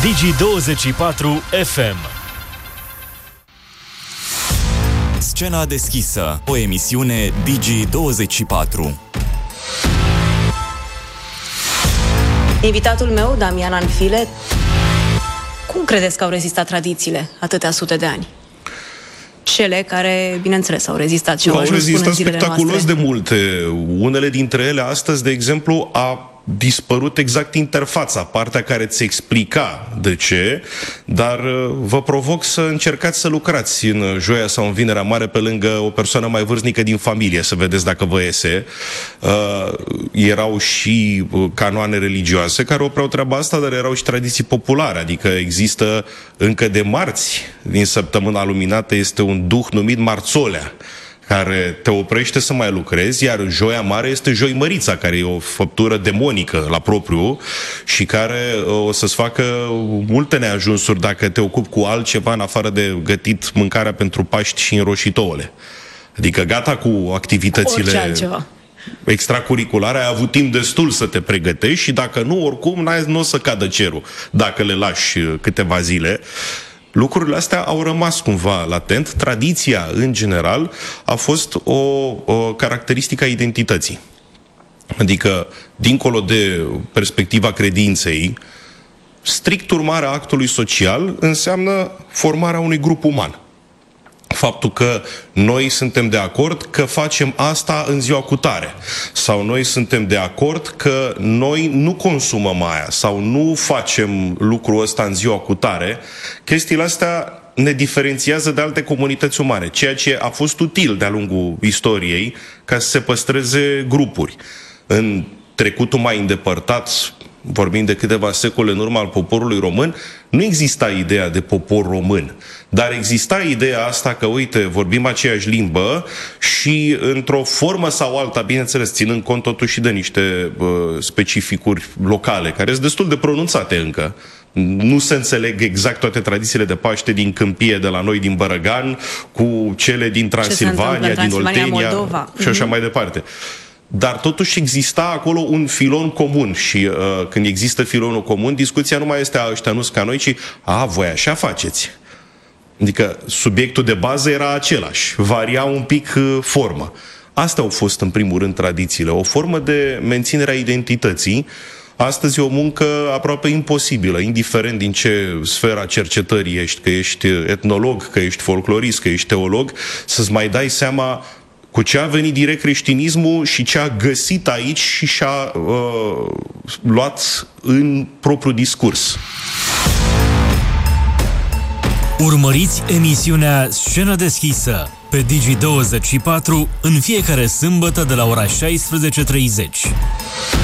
Digi24 FM. Scena deschisă, o emisiune Digi24. Invitatul meu, Damian Anfile, cum credeți că au rezistat tradițiile atâtea sute de ani? Cele care, bineînțeles, au rezistat și au ajuns până în zilele spectaculos noastre. de multe. Unele dintre ele astăzi, de exemplu, a dispărut exact interfața, partea care îți explica de ce, dar vă provoc să încercați să lucrați în joia sau în vinerea mare pe lângă o persoană mai vârstnică din familie, să vedeți dacă vă iese. Erau și canoane religioase care opreau treaba asta, dar erau și tradiții populare, adică există încă de marți, din săptămâna luminată, este un duh numit Marțolea, care te oprește să mai lucrezi, iar joia mare este Joimărița, care e o făptură demonică la propriu și care o să-ți facă multe neajunsuri dacă te ocupi cu altceva în afară de gătit mâncarea pentru Paști și înroșitouăle. Adică gata cu activitățile extracurriculare, ai avut timp destul să te pregătești și dacă nu, oricum nu o să cadă cerul dacă le lași câteva zile. Lucrurile astea au rămas cumva latent. Tradiția, în general, a fost o caracteristică a identității. Adică, dincolo de perspectiva credinței, strict urmarea actului social înseamnă formarea unui grup uman. Faptul că noi suntem de acord că facem asta în ziua cutare, sau noi suntem de acord că noi nu consumăm aia, sau nu facem lucrul ăsta în ziua cutare, chestiile astea ne diferențiază de alte comunități umane, ceea ce a fost util de-a lungul istoriei ca să se păstreze grupuri. În trecutul mai îndepărtat, vorbim de câteva secole în urmă al poporului român, nu exista ideea de popor român, dar exista ideea asta că, uite, vorbim aceeași limbă și într-o formă sau alta, bineînțeles, ținând cont totuși de niște specificuri locale, care sunt destul de pronunțate încă. Nu se înțeleg exact toate tradițiile de Paște din Câmpie, de la noi, din Bărăgan, cu cele din Transilvania, din Oltenia Moldova, și așa mai departe. Dar totuși exista acolo un filon comun și când există filonul comun, discuția nu mai este ăștia nu-s ca noi, ci voi așa faceți. Adică subiectul de bază era același, varia un pic forma. Astea au fost în primul rând tradițiile, o formă de menținere a identității. Astăzi e o muncă aproape imposibilă, indiferent din ce sfera cercetării ești, că ești etnolog, că ești folclorist, că ești teolog, să-ți mai dai seama cu ce a venit direct creștinismul și ce a găsit aici și și-a luat în propriul discurs. Urmăriți emisiunea Scenă deschisă pe Digi24 în fiecare sâmbătă de la ora 16:30.